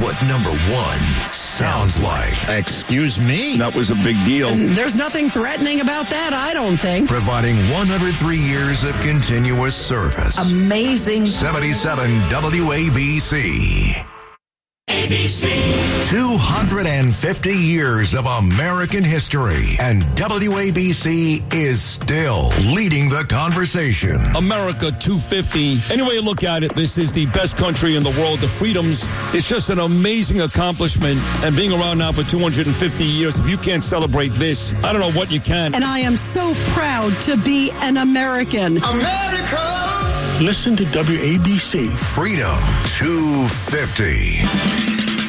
what number one sounds like. Excuse me? That was a big deal. There's nothing threatening about that, I don't think. Providing 103 years of continuous service. Amazing. 77 WABC. ABC. 250 years of American history, and WABC is still leading the conversation. America 250. Any way you look at it, this is the best country in the world. The freedoms, it's just an amazing accomplishment. And being around now for 250 years, if you can't celebrate this, I don't know what you can. And I am so proud to be an American. America! Listen to WABC. Freedom 250.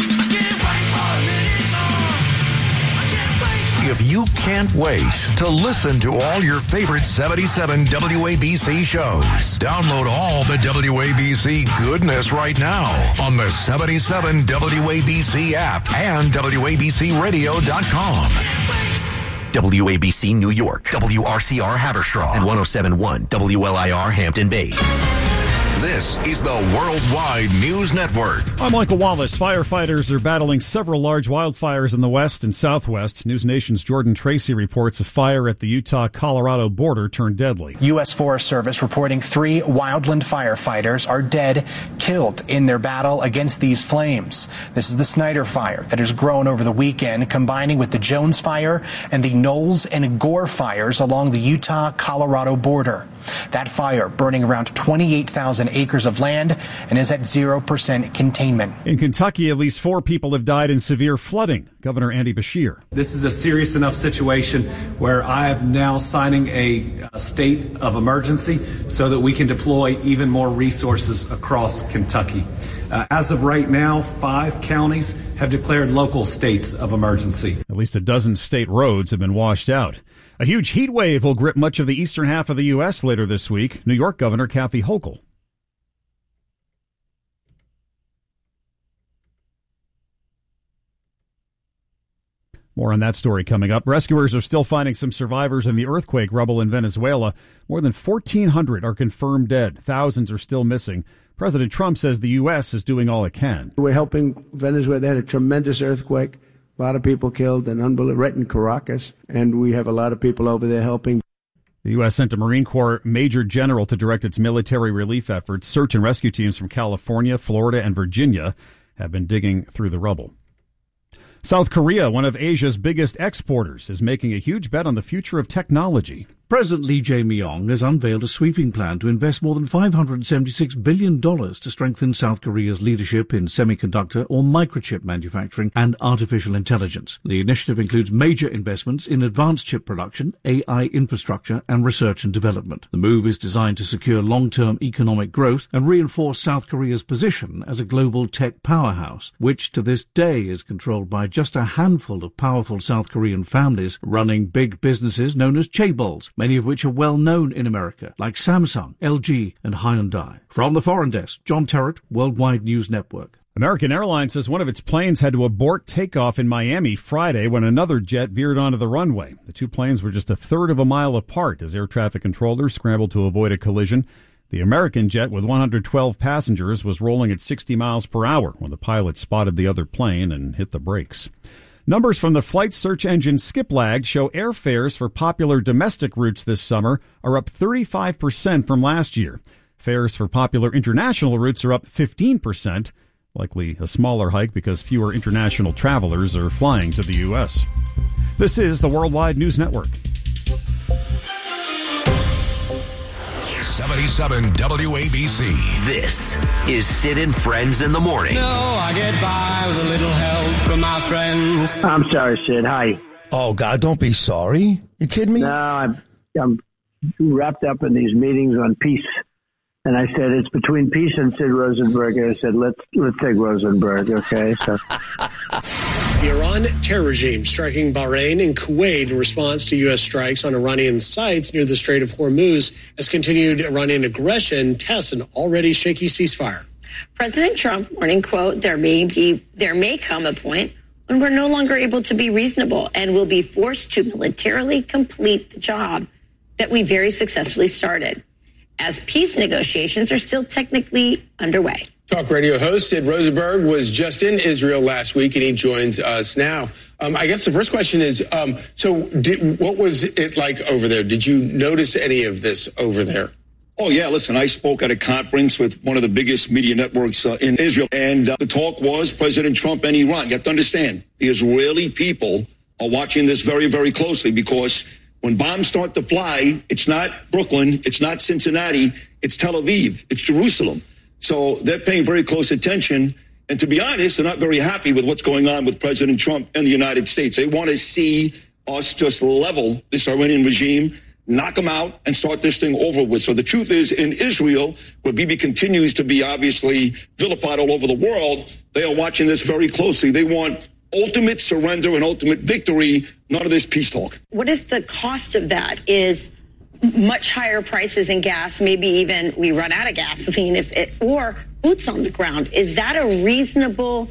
If you can't wait to listen to all your favorite 77 WABC shows, download all the WABC goodness right now on the 77 WABC app and WABCRadio.com. WABC New York, WRCR Haverstraw, and 107.1 WLIR Hampton Bays. This is the Worldwide News Network. I'm Michael Wallace. Firefighters are battling several large wildfires in the west and southwest. News Nation's Jordan Tracy reports a fire at the Utah-Colorado border turned deadly. U.S. Forest Service reporting 3 wildland firefighters are dead, killed in their battle against these flames. This is the Snyder Fire that has grown over the weekend, combining with the Jones Fire and the Knowles and Gore fires along the Utah-Colorado border. That fire burning around 28,000 acres of land and is at 0% containment. In Kentucky, at least 4 people have died in severe flooding. Governor Andy Beshear. This is a serious enough situation where I am now signing a state of emergency so that we can deploy even more resources across Kentucky. As of right now, 5 counties have declared local states of emergency. At least a dozen state roads have been washed out. A huge heat wave will grip much of the eastern half of the U.S. later this week. New York Governor Kathy Hochul. More on that story coming up. Rescuers are still finding some survivors in the earthquake rubble in Venezuela. More than 1,400 are confirmed dead. Thousands are still missing. President Trump says the U.S. is doing all it can. We're helping Venezuela. They had a tremendous earthquake. A lot of people killed and unbelievable, right in Caracas. And we have a lot of people over there helping. The U.S. sent a Marine Corps Major General to direct its military relief efforts. Search and rescue teams from California, Florida, and Virginia have been digging through the rubble. South Korea, one of Asia's biggest exporters, is making a huge bet on the future of technology. President Lee Jae-myung has unveiled a sweeping plan to invest more than $576 billion to strengthen South Korea's leadership in semiconductor or microchip manufacturing and artificial intelligence. The initiative includes major investments in advanced chip production, AI infrastructure, and research and development. The move is designed to secure long-term economic growth and reinforce South Korea's position as a global tech powerhouse, which to this day is controlled by just a handful of powerful South Korean families running big businesses known as chaebols, many of which are well known in America, like Samsung, LG, and Hyundai. From the Foreign Desk, John Terrett, Worldwide News Network. American Airlines says one of its planes had to abort takeoff in Miami Friday when another jet veered onto the runway. The 2 planes were just a third of a mile apart as air traffic controllers scrambled to avoid a collision. The American jet with 112 passengers was rolling at 60 miles per hour when the pilot spotted the other plane and hit the brakes. Numbers from the flight search engine Skiplagged show airfares for popular domestic routes this summer are up 35% from last year. Fares for popular international routes are up 15%, likely a smaller hike because fewer international travelers are flying to the U.S. This is the Worldwide News Network. 77 WABC. This is Sid and Friends in the Morning. No, I get by with a little help from my friends. I'm sorry, Sid. Hi. Oh, God, don't be sorry. You kidding me? No, I'm wrapped up in these meetings on peace. And I said, it's between peace and Sid Rosenberg. And I said, let's take Rosenberg, okay? So. The Iran terror regime striking Bahrain and Kuwait in response to U.S. strikes on Iranian sites near the Strait of Hormuz has continued Iranian aggression, tests an already shaky ceasefire. President Trump warning, quote, there may come a point when we're no longer able to be reasonable and will be forced to militarily complete the job that we very successfully started, as peace negotiations are still technically underway. Talk radio host Sid Rosenberg was just in Israel last week, and he joins us now. I guess the first question is, what was it like over there? Did you notice any of this over there? Oh, yeah. Listen, I spoke at a conference with one of the biggest media networks in Israel, and the talk was President Trump and Iran. You have to understand, the Israeli people are watching this very, very closely, because when bombs start to fly, it's not Brooklyn, it's not Cincinnati, it's Tel Aviv, it's Jerusalem. So they're paying very close attention. And to be honest, they're not very happy with what's going on with President Trump and the United States. They want to see us just level this Iranian regime, knock them out, and start this thing over with. So the truth is, in Israel, where Bibi continues to be obviously vilified all over the world, they are watching this very closely. They want ultimate surrender and ultimate victory, none of this peace talk. What if the cost of that is much higher prices in gas, maybe even we run out of gasoline, or boots on the ground? Is that a reasonable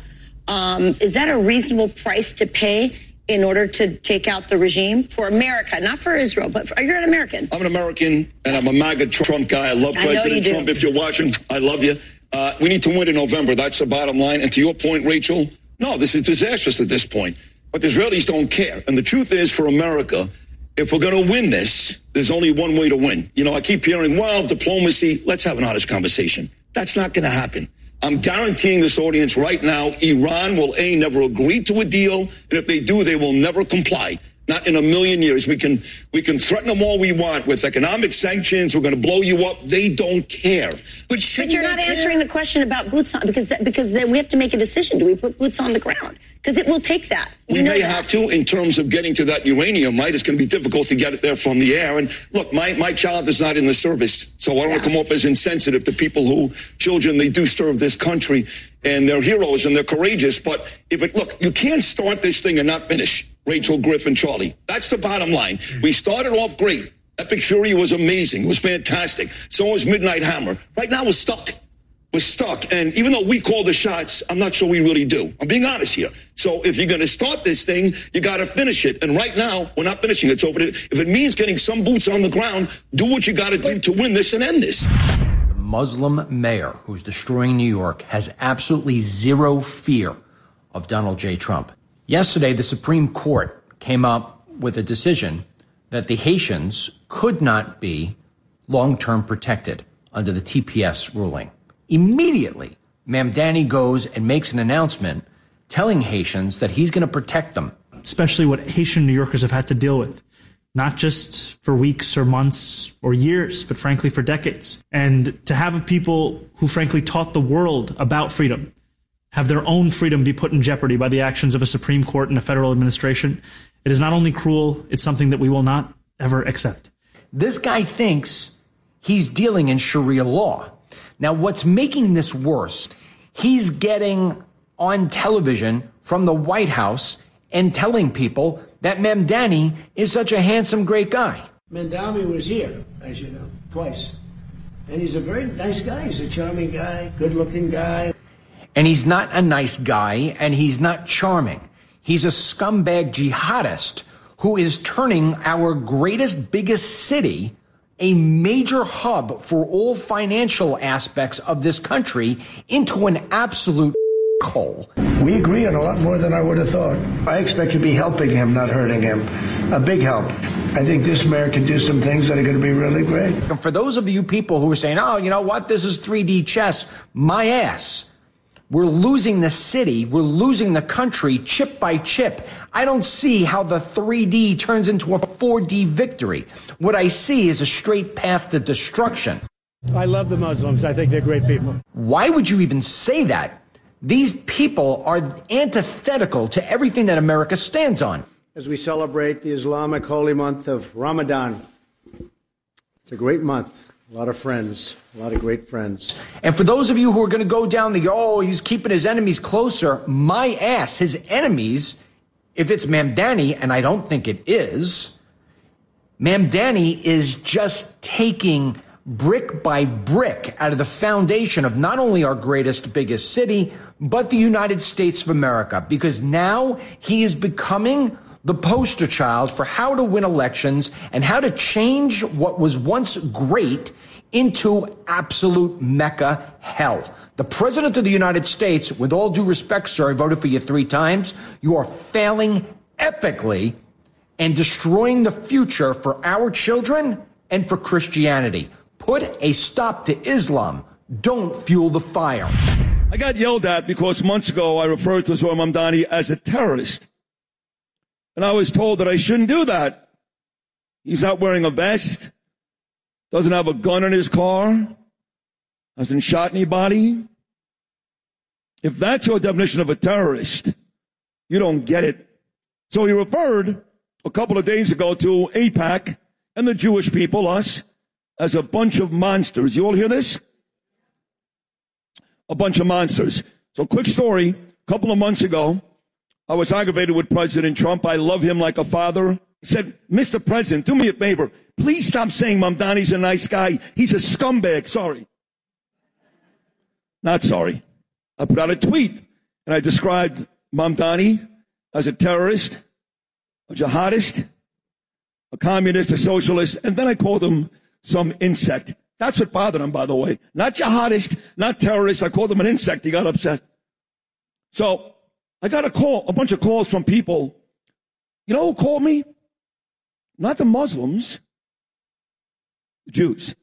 price to pay in order to take out the regime for America, not for Israel, but you're an American. I'm an American, and I'm a MAGA Trump guy. I love President Trump. If you're watching, I love you. We need to win in November. That's the bottom line. And to your point, Rachel, no, this is disastrous at this point. But the Israelis don't care. And the truth is, for America, if we're going to win this, there's only one way to win. You know, I keep hearing, well, diplomacy, let's have an honest conversation. That's not going to happen. I'm guaranteeing this audience right now, Iran will never agree to a deal. And if they do, they will never comply. Not in a million years. We can threaten them all we want with economic sanctions. We're going to blow you up. They don't care. But you're not answering the question about boots on, because then we have to make a decision. Do we put boots on the ground? Because it will take that. We may have to, in terms of getting to that uranium, right? It's going to be difficult to get it there from the air. And look, my child is not in the service, so I don't want to come off as insensitive to people children, they do serve this country, and they're heroes and they're courageous. But look, you can't start this thing and not finish. Rachel, Griffin, Charlie. That's the bottom line. We started off great. Epic Fury was amazing. It was fantastic. So was Midnight Hammer. Right now we're stuck. We're stuck. And even though we call the shots, I'm not sure we really do. I'm being honest here. So if you're going to start this thing, you got to finish it. And right now, we're not finishing it. So if it means getting some boots on the ground, do what you got to do to win this and end this. The Muslim mayor who's destroying New York has absolutely zero fear of Donald J. Trump. Yesterday, the Supreme Court came up with a decision that the Haitians could not be long-term protected under the TPS ruling. Immediately, Mamdani goes and makes an announcement telling Haitians that he's going to protect them. Especially what Haitian New Yorkers have had to deal with, not just for weeks or months or years, but frankly for decades. And to have people who frankly taught the world about freedom have their own freedom be put in jeopardy by the actions of a Supreme Court and a federal administration, it is not only cruel, it's something that we will not ever accept. This guy thinks he's dealing in Sharia law. Now, what's making this worse, he's getting on television from the White House and telling people that Mamdani is such a handsome, great guy. Mamdani was here, as you know, twice. And he's a very nice guy. He's a charming guy, good-looking guy. And he's not a nice guy, and he's not charming. He's a scumbag jihadist who is turning our greatest, biggest city a major hub for all financial aspects of this country into an absolute hole. We agree on a lot more than I would have thought. I expect to be helping him, not hurting him. A big help. I think this mayor can do some things that are going to be really great. And for those of you people who are saying, oh, you know what, this is 3D chess, my ass. We're losing the city. We're losing the country chip by chip. I don't see how the 3D turns into a 4D victory. What I see is a straight path to destruction. I love the Muslims. I think they're great people. Why would you even say that? These people are antithetical to everything that America stands on. As we celebrate the Islamic holy month of Ramadan, it's a great month. A lot of friends, a lot of great friends. And for those of you who are going to go down he's keeping his enemies closer, my ass, his enemies, if it's Mamdani, and I don't think it is, Mamdani is just taking brick by brick out of the foundation of not only our greatest, biggest city, but the United States of America, because now he is becoming the poster child for how to win elections and how to change what was once great into absolute Mecca hell. The President of the United States, with all due respect, sir, I voted for you 3 times. You are failing epically and destroying the future for our children and for Christianity. Put a stop to Islam. Don't fuel the fire. I got yelled at because months ago I referred to Zohar Mamdani as a terrorist. And I was told that I shouldn't do that. He's not wearing a vest, doesn't have a gun in his car, hasn't shot anybody. If that's your definition of a terrorist, you don't get it. So he referred a couple of days ago to AIPAC and the Jewish people, us, as a bunch of monsters. You all hear this? A bunch of monsters. So quick story, a couple of months ago, I was aggravated with President Trump. I love him like a father. He said, Mr. President, do me a favor. Please stop saying Mamdani's a nice guy. He's a scumbag. Sorry. Not sorry. I put out a tweet, and I described Mamdani as a terrorist, a jihadist, a communist, a socialist, and then I called him some insect. That's what bothered him, by the way. Not jihadist, not terrorist. I called him an insect. He got upset. So I got a bunch of calls from people. You know who called me? Not the Muslims, the Jews.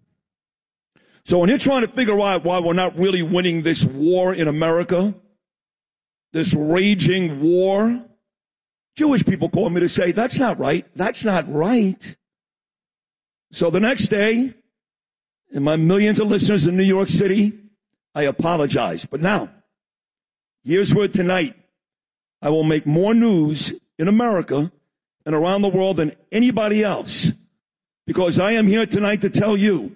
So when you're trying to figure out why we're not really winning this war in America, this raging war, Jewish people call me to say, that's not right. That's not right. So the next day, and my millions of listeners in New York City, I apologize. But now, here's where tonight I will make more news in America and around the world than anybody else. Because I am here tonight to tell you,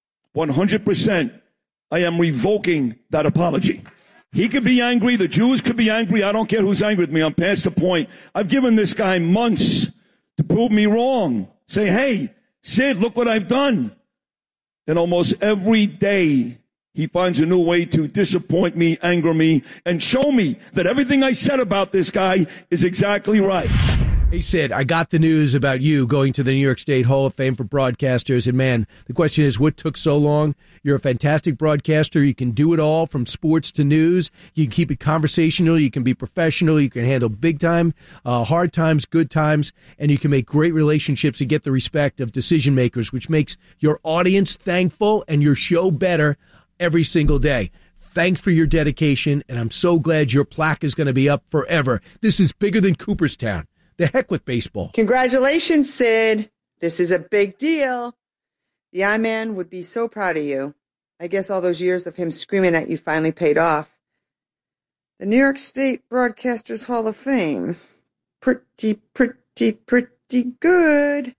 100%, I am revoking that apology. He could be angry. The Jews could be angry. I don't care who's angry with me. I'm past the point. I've given this guy months to prove me wrong. Say, hey, Sid, look what I've done. And almost every day, he finds a new way to disappoint me, anger me, and show me that everything I said about this guy is exactly right. Hey, Sid, I got the news about you going to the New York State Hall of Fame for broadcasters. And, man, the question is, what took so long? You're a fantastic broadcaster. You can do it all from sports to news. You can keep it conversational. You can be professional. You can handle big time, hard times, good times. And you can make great relationships and get the respect of decision makers, which makes your audience thankful and your show better every single day. Thanks for your dedication. And I'm so glad your plaque is going to be up forever. This is bigger than Cooperstown. The heck with baseball. Congratulations, Sid. This is a big deal. The I-Man would be so proud of you. I guess all those years of him screaming at you finally paid off. The New York State Broadcasters Hall of Fame. Pretty good.